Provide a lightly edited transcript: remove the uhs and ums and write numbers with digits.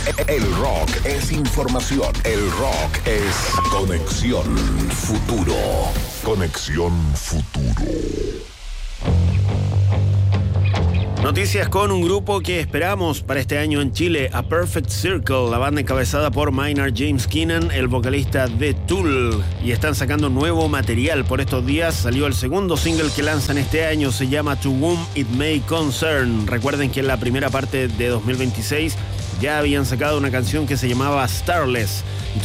El rock es información. El rock es Conexión Futuro. Conexión Futuro. Noticias con un grupo que esperamos para este año en Chile, A Perfect Circle, la banda encabezada por Maynard James Keenan, el vocalista de Tool, y están sacando nuevo material. Por estos días salió el segundo single que lanzan este año, se llama To Whom It May Concern. Recuerden que en la primera parte de 2026 ya habían sacado una canción que se llamaba Starless.